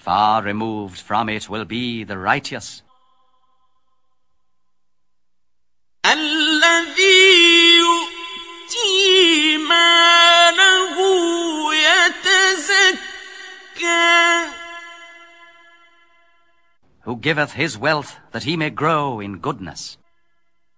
Far removed from it will be the righteous. الذي يؤتي ماله يتزكى Who giveth his wealth that he may grow in goodness.